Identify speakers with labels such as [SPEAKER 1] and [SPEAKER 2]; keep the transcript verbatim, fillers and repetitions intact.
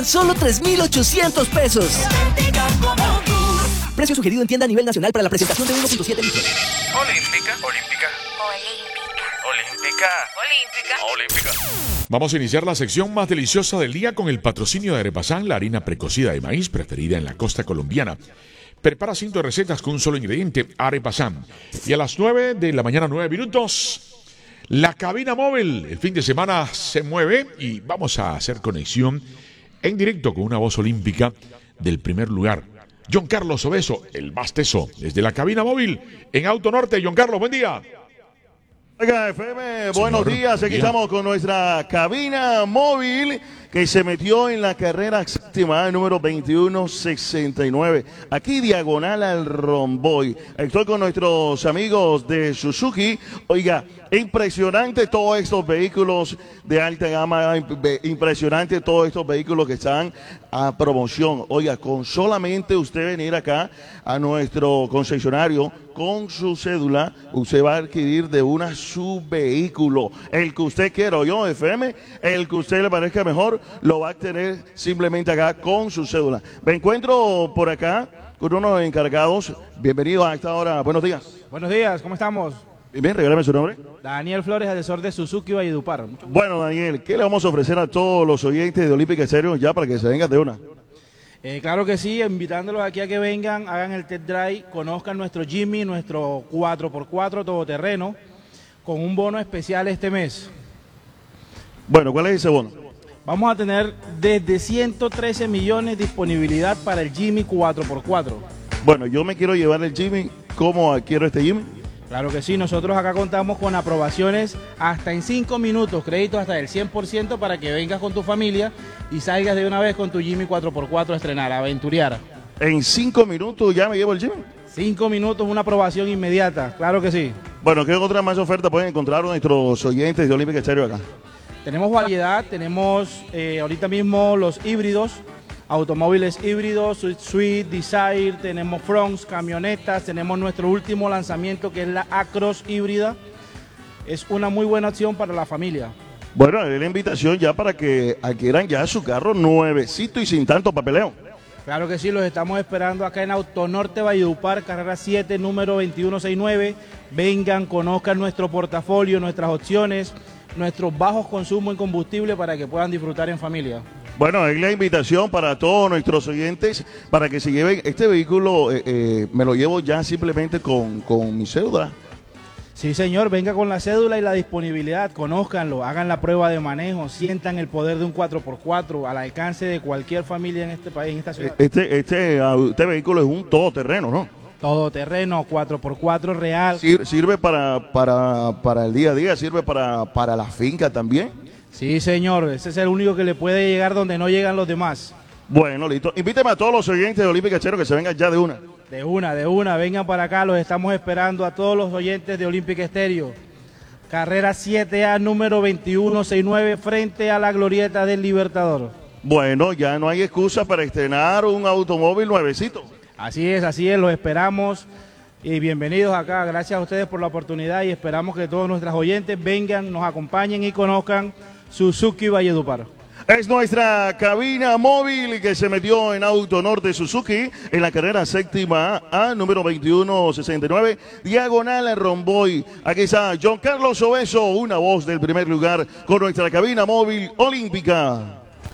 [SPEAKER 1] Solo tres mil ochocientos pesos. Precio sugerido en tienda a nivel nacional para la presentación de uno punto siete litros.
[SPEAKER 2] Olímpica, olímpica, olímpica, olímpica, olímpica.
[SPEAKER 3] Vamos a iniciar la sección más deliciosa del día con el patrocinio de Arepasán, la harina precocida de maíz preferida en la costa colombiana. Prepara cientos de recetas con un solo ingrediente, Arepasán. Y a las nueve de la mañana, nueve minutos, la cabina móvil. El fin de semana se mueve y vamos a hacer conexión en directo con una voz olímpica del primer lugar. John Carlos Obeso, el más teso, desde la cabina móvil en Auto Norte. John Carlos, buen día.
[SPEAKER 4] Oiga, F M, buenos
[SPEAKER 3] Señor,
[SPEAKER 4] días. Aquí
[SPEAKER 3] bien.
[SPEAKER 4] estamos con nuestra cabina móvil que se metió en la carrera séptima número veintiuno sesenta y nueve. Aquí diagonal al Romboy. Estoy con nuestros amigos de Suzuki. Oiga, impresionante todos estos vehículos de alta gama, impresionante todos estos vehículos que están a promoción. Oiga, con solamente usted venir acá a nuestro concesionario con su cédula, usted va a adquirir de una su vehículo. El que usted quiera, yo, F M, el que a usted le parezca mejor, lo va a tener simplemente acá con su cédula. Me encuentro por acá con unos encargados. Bienvenido a esta hora. Buenos días.
[SPEAKER 5] Buenos días, ¿cómo estamos?
[SPEAKER 4] Bien, regálame su nombre.
[SPEAKER 5] Daniel Flores, asesor de Suzuki Valledupar.
[SPEAKER 4] Bueno, Daniel, ¿qué le vamos a ofrecer a todos los oyentes de Olímpica Estéreo ya para que se vengan de una?
[SPEAKER 5] Eh, claro que sí, invitándolos aquí a que vengan, hagan el test drive, conozcan nuestro Jimmy, nuestro cuatro por cuatro todoterreno, con un bono especial este mes.
[SPEAKER 4] Bueno, ¿cuál es ese bono?
[SPEAKER 5] Vamos a tener desde ciento trece millones de disponibilidad para el Jimmy cuatro por cuatro.
[SPEAKER 4] Bueno, yo me quiero llevar el Jimmy. ¿Cómo adquiero este Jimmy?
[SPEAKER 5] Claro que sí, nosotros acá contamos con aprobaciones hasta en cinco minutos, créditos hasta del cien por ciento para que vengas con tu familia y salgas de una vez con tu Jimmy cuatro por cuatro a estrenar, a aventurear.
[SPEAKER 4] En cinco minutos ya me llevo el Jimmy.
[SPEAKER 5] Cinco minutos, una aprobación inmediata, claro que sí.
[SPEAKER 4] Bueno, ¿qué otra más oferta pueden encontrar nuestros oyentes de Olímpica Estéreo acá?
[SPEAKER 5] Tenemos variedad, tenemos eh, ahorita mismo los híbridos, automóviles híbridos, Swift, Desire, tenemos Fronts, camionetas, tenemos nuestro último lanzamiento que es la Acros híbrida. Es una muy buena opción para la familia.
[SPEAKER 4] Bueno, es la invitación ya para que adquieran ya su carro nuevecito y sin tanto papeleo.
[SPEAKER 5] Claro que sí, los estamos esperando acá en Autonorte Valledupar, carrera siete, número veintiuno sesenta y nueve. Vengan, conozcan nuestro portafolio, nuestras opciones, nuestros bajos consumos en combustible para que puedan disfrutar en familia.
[SPEAKER 4] Bueno, es la invitación para todos nuestros oyentes para que se lleven este vehículo. Eh, eh, me lo llevo ya simplemente con, con mi cédula.
[SPEAKER 5] Sí, señor, venga con la cédula y la disponibilidad, conózcanlo, hagan la prueba de manejo, sientan el poder de un cuatro por cuatro al alcance de cualquier familia en este país, en esta ciudad.
[SPEAKER 4] Este, este, este vehículo es un todoterreno, ¿no?
[SPEAKER 5] Todoterreno, cuatro por cuatro real.
[SPEAKER 4] Sir, sirve para, para, para el día a día, sirve para, para la finca también.
[SPEAKER 5] Sí, señor, ese es el único que le puede llegar donde no llegan los demás.
[SPEAKER 4] Bueno, listo. Invíteme a todos los oyentes de Olímpica Estéreo que se vengan ya de una.
[SPEAKER 5] De una, de una, vengan para acá, los estamos esperando a todos los oyentes de Olímpica Estéreo. Carrera siete A, número veintiuno sesenta y nueve, frente a la glorieta del Libertador.
[SPEAKER 4] Bueno, ya no hay excusa para estrenar un automóvil nuevecito.
[SPEAKER 5] Así es, así es, los esperamos y bienvenidos acá. Gracias a ustedes por la oportunidad y esperamos que todos nuestros oyentes vengan, nos acompañen y conozcan Suzuki Valledupar.
[SPEAKER 4] Es nuestra cabina móvil que se metió en Auto Norte Suzuki en la carrera séptima A, número veintiuno sesenta y nueve, diagonal a Romboy. Aquí está John Carlos Obeso, una voz del primer lugar con nuestra cabina móvil olímpica.